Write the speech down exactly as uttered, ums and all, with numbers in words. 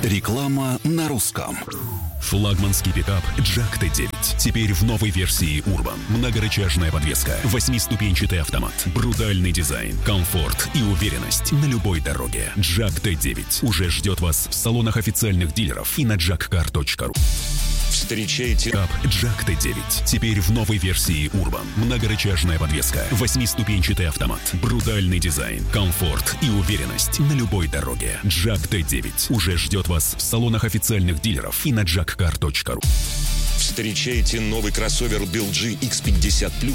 Реклама на русском. Флагманский пикап Джак Т девять. Теперь в новой версии Urban. Многорычажная подвеска, восьмиступенчатый автомат, брутальный дизайн, комфорт и уверенность на любой дороге. Джак Т девять уже ждет вас в салонах официальных дилеров и на джак кар точка ру. Встречайте Пикап Джак Т девять. Теперь в новой версии Urban. Многорычажная подвеска, восьмиступенчатый автомат, брутальный дизайн, комфорт и уверенность на любой дороге. Джак Т девять уже ждет вас в салонах официальных дилеров и на джак кар точка ру. Встречайте новый кроссовер би эл джи икс пятьдесят плюс